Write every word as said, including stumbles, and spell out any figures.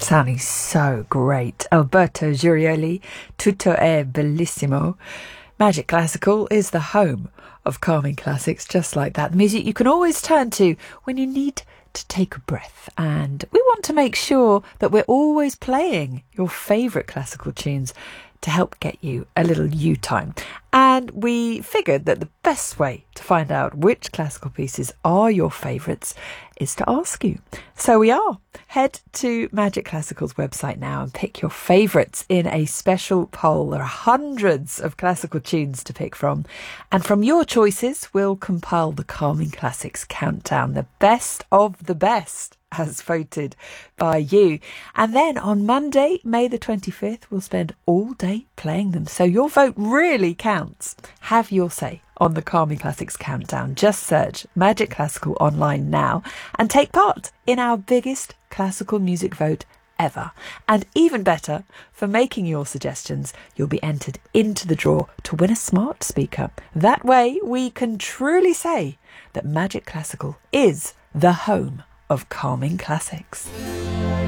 Sounding so great. Alberto Girioli, Tutto è bellissimo. Magic Classical is the home of calming classics, just like that. The music you can always turn to when you need to take a breath. And we want to make sure that we're always playing your favourite classical tunes to help get you a little you time. And we figured that the best way to find out which classical pieces are your favourites is to ask you. So we are. Head to Magic Classical's website now and pick your favourites in a special poll. There are hundreds of classical tunes to pick from. And from your choices, we'll compile the Calming Classics Countdown, the best of the best, as voted by you. And then on Monday, May the twenty-fifth, we'll spend all day playing them. So your vote really counts. Have your say on the Calming Classics Countdown. Just search Magic Classical online now and take part in our biggest classical music vote ever. And even better, for making your suggestions, you'll be entered into the draw to win a smart speaker. That way, we can truly say that Magic Classical is the home of calming classics.